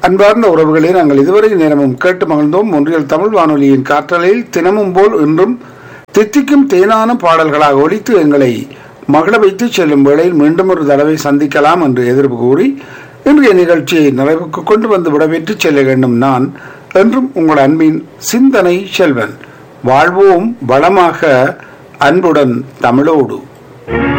அன்பார்ந்த உறவுகளே, நாங்கள் இதுவரை நேரமும் கேட்டு மகிழ்ந்தோம். ஒன்றியல் தமிழ் வானொலியின் காற்றலையில் தினமும் போல் இன்றும் தித்திக்கும் தேனான பாடல்களாக ஒலித்து எங்களை மகிழ வைத்து செல்லும் வேளையில் மீண்டும் ஒரு தடவை சந்திக்கலாம் என்று எதிர்ப்பு கூறி இன்றைய நிகழ்ச்சியை நிறைவுக்கு கொண்டு வந்து விடவேற்று செல்ல வேண்டும். நான் என்றும் உங்கள் அன்பின் சிந்தனை செல்வன். வாழ்வோம் வளமாக, அன்புடன் தமிழோடு.